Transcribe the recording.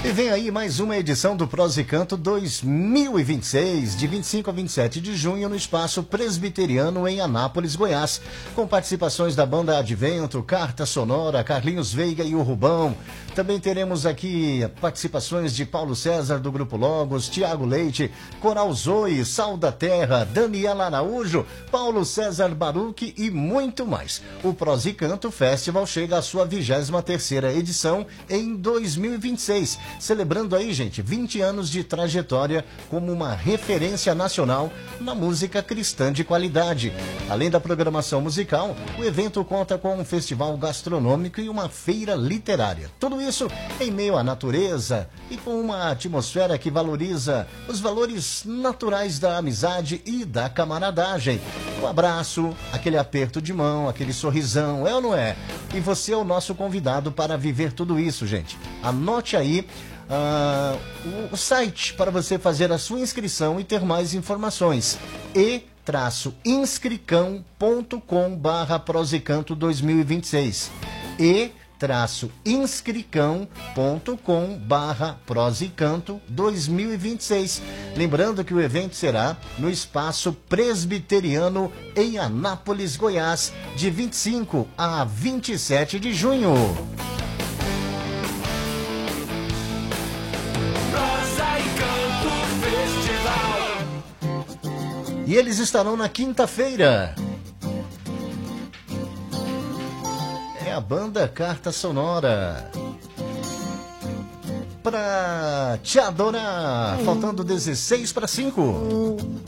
E vem aí mais uma edição do Prosa e Canto 2026, de 25 a 27 de junho, no Espaço Presbiteriano em Anápolis, Goiás, com participações da banda Advento, Carta Sonora, Carlinhos Veiga e o Rubão. Também teremos aqui participações de Paulo César, do Grupo Logos, Tiago Leite, Coral Zoe, Sal da Terra, Daniela Araújo, Paulo César Baruch e muito mais. O Prosa e Canto Festival chega à sua 23ª edição em 2026, celebrando aí, gente, 20 anos de trajetória como uma referência nacional na música cristã de qualidade. Além da programação musical, o evento conta com um festival gastronômico e uma feira literária. Tudo isso em meio à natureza e com uma atmosfera que valoriza os valores naturais da amizade e da camaradagem. Um abraço, aquele aperto de mão, aquele sorrisão, é ou não é? E você é o nosso convidado para viver tudo isso, gente. Anote aí o site para você fazer a sua inscrição e ter mais informações. e-inscricão.com/Prosicanto 2026. e-inscricão.com/Prosicanto 2026. Lembrando que o evento será no Espaço Presbiteriano em Anápolis, Goiás, de 25 a 27 de junho. E eles estarão na quinta-feira. É a banda Carta Sonora. Pra te adorar. Faltando 16 para 5.